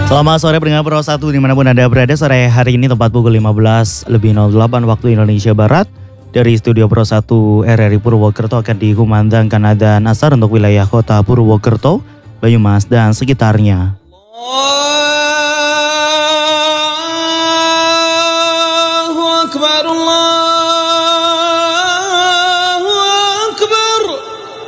Selamat sore pendengar Pro 1 dimanapun Anda berada. Sore hari ini tepat pukul 15:08 waktu Indonesia Barat. Dari studio Pro 1 RRI Purwokerto akan dikumandangkan adzan asar untuk wilayah kota Purwokerto, Banyumas dan sekitarnya. Allahu Akbar, Allah.